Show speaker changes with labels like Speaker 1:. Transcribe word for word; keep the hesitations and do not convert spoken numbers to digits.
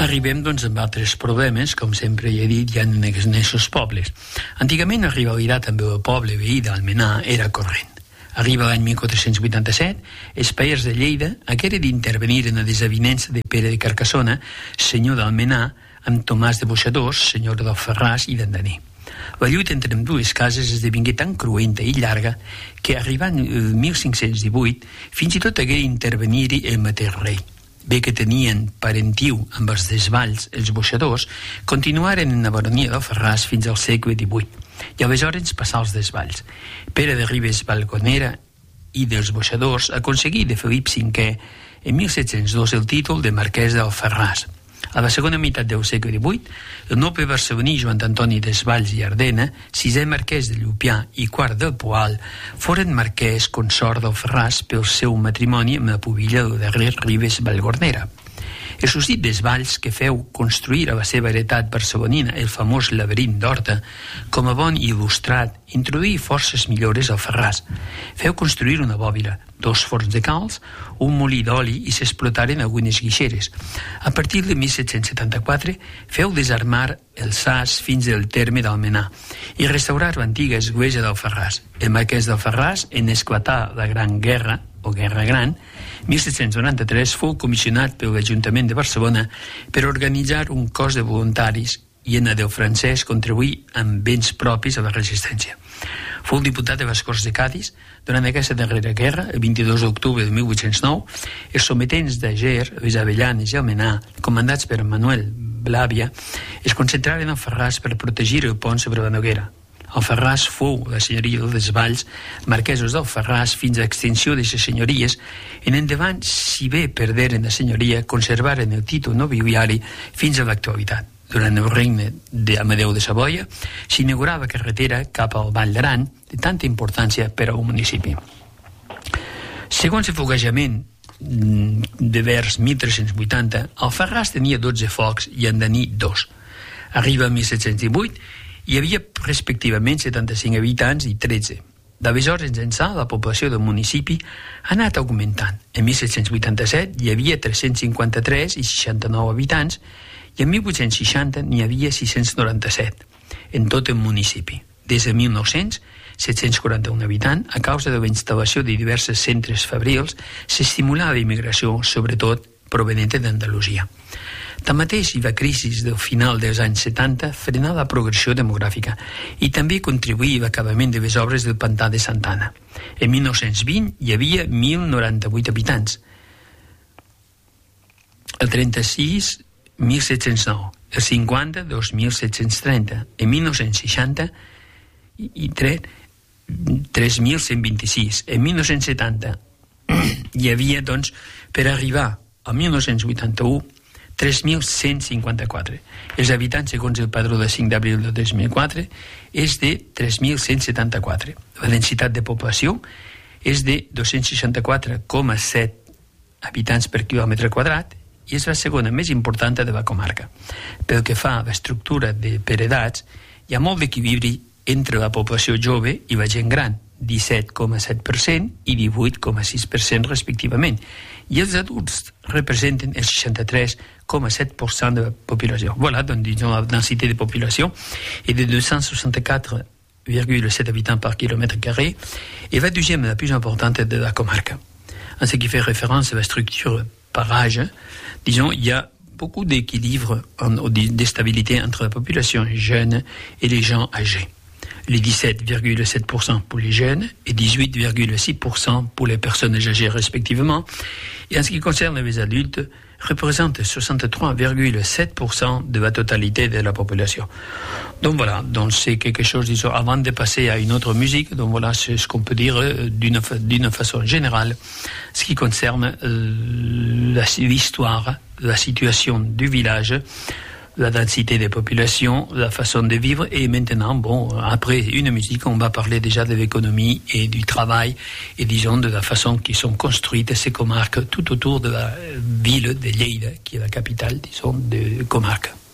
Speaker 1: Arribem, doncs, amb altres problemes, com sempre he dit, hi ha en aquests pobles. Antigament, la rivalitat amb el poble veí d'Almenar era corrent. Arriba l'any mil quatre-cents vuitanta-set, els païrs de Lleida hagueren d'intervenir en la desavinença de Pere de Carcassona, senyor d'Almenar, amb Tomàs de Boixadors, senyor d'Alfarràs i d'Andaní. La lluita entre ambdues cases esdevingué tan cruenta i llarga que, arribant el mil cinc-cents divuit, fins i tot hagué d'intervenir-hi el mateix rei. Bé que tenien parentiu amb els Desvalls, els Boixadors, continuaren en la baronia d'Alfarràs fins al segle divuit, i aleshores passà als Desvalls. Pere de Ribes Valconera i dels Boixadors aconseguí de Felip cinquè en mil set-cents dos el títol de marquès d'Alfarràs. A la segona meitat del segle divuit, el noble barceloní Joan Antoni Desvalls i Ardena, sisè marquès de Llupià i quart del Poal, foren marquès consort d'Alfarràs pel seu matrimoni amb la pubilla del darrer Ribes Valconera. El susdit Desvalls, que feu construir a la seva heretat barcelonina el famós laberint d'Horta, com a bon i il·lustrat, introduí forces millores al Ferràs. Feu construir una bòbila, dos forns de calç, un molí d'oli i s'explotaren algunes guixeres. A partir de mil set-cents setanta-quatre feu desarmar el Sas fins al terme d'Almenar i restaurar l'antiga església d'Alfarràs. El marquès d'Alfarràs, en esclatar la Gran Guerra, o Guerra Gran, mil set-cents noranta-tres fou comissionat per l'Ajuntament de Barcelona per organitzar un cos de voluntaris i en el francès contribuir amb béns propis a la resistència. Fou diputat de les Corts de Cadis. Durant aquesta darrera guerra, el vint-i-dos d'octubre de mil vuit-cents nou, els sometents d'Àger, les Avellanes i Almenar, comandats per Manuel Blàvia, es concentraren a Alfarràs per protegir el pont sobre la Noguera. Alfarràs fou la senyoria dels Desvalls, marquesos d'Alfarràs, fins a extinció de les senyories. En endavant, si bé perderen la senyoria, conservaren el títol nobiliari fins a l'actualitat. Durant el regne d'Amadeu de Savoia, s'inaugurava carretera cap al Vall d'Aran, de tanta importància per a un municipi. Segons el foguejament de vers mil tres-cents vuitanta, Alfarràs tenia dotze focs i Andaní dos. Arriba a mil set-cents divuit, hi havia respectivament setanta-cinc habitants i tretze. D'aleshores ençà, la població del municipi ha anat augmentant. En mil set-cents vuitanta-set hi havia tres-cents cinquanta-tres i seixanta-nou habitants i en mil vuit-cents seixanta n'hi havia sis-cents noranta-set en tot el municipi. Des de mil nou-cents, set-cents quaranta-un habitants, a causa de la instal·lació de diversos centres fabrils, s'estimulava la immigració, sobretot provenent d'Andalusia. Tanmateix, la crisi del final dels anys setanta frenà la progressió demogràfica i també contribuí a l'acabament de les obres del pantà de Santa Anna. En mil nou-cents vint hi havia mil noranta-vuit habitants. El trenta-sis, mil set-cents nou. El cinquanta, dos mil set-cents trenta. En mil nou-cents seixanta i tres mil cent vint-i-sis. En mil nou-cents setanta hi havia, doncs, per arribar a mil nou-cents vuitanta-u, tres mil cent cinquanta-quatre. Els habitants, segons el padró de cinc d'abril de dos mil quatre, és de tres mil cent setanta-quatre. La densitat de població és de dos-cents seixanta-quatre coma set habitants per quilòmetre quadrat i és la segona més important de la comarca. Pel que fa a l'estructura de per edats, hi ha molt d'equilibri entre la població jove i la gent gran, disset coma set per cent i divuit coma sis per cent respectivament, i els adults representen el seixanta-tres coma set per cent de la populació. Voilà, donc disons la densité de population est de deux cent soixante-quatre virgule sept habitants par kilomètre carré et la deuxième la plus importante de la comarque. En ce qui fait référence à la structure par âge, disons, il y a beaucoup d'équilibre, de stabilité entre la population jeune et les gens âgés. Les dix-sept virgule sept pour cent pour les jeunes et dix-huit virgule six pour cent pour les personnes âgées respectivement. Et en ce qui concerne les adultes, représentent soixante-trois virgule sept pour cent de la totalité de la population. Donc voilà, donc c'est quelque chose, disons, avant de passer à une autre musique, donc voilà, c'est ce qu'on peut dire d'une, d'une façon générale, ce qui concerne euh, l'histoire, la situation du village, la densité des populations, la façon de vivre, et maintenant, bon, après une musique, on va parler déjà de l'économie et du travail, et disons de la façon qui sont construites ces comarques tout autour de la ville de Lleida, qui est la capitale, disons, de comarque.